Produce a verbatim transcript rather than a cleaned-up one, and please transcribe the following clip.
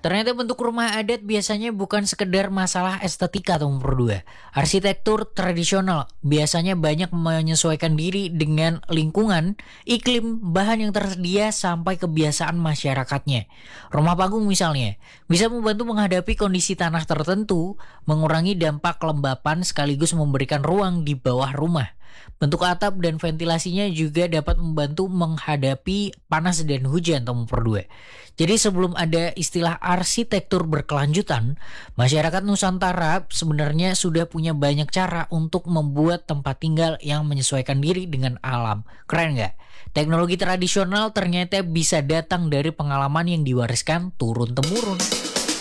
Ternyata bentuk rumah adat biasanya bukan sekedar masalah estetika atau berdua. Arsitektur tradisional biasanya banyak menyesuaikan diri dengan lingkungan, iklim, bahan yang tersedia sampai kebiasaan masyarakatnya. Rumah panggung misalnya, bisa membantu menghadapi kondisi tanah tertentu, mengurangi dampak kelembapan sekaligus memberikan ruang di bawah rumah. Bentuk atap dan ventilasinya juga dapat membantu menghadapi panas dan hujan atau berdua. Jadi sebelum ada istilah arsitektur berkelanjutan, masyarakat Nusantara sebenarnya sudah punya banyak cara untuk membuat tempat tinggal yang menyesuaikan diri dengan alam. Keren nggak? Teknologi tradisional ternyata bisa datang dari pengalaman yang diwariskan turun-temurun.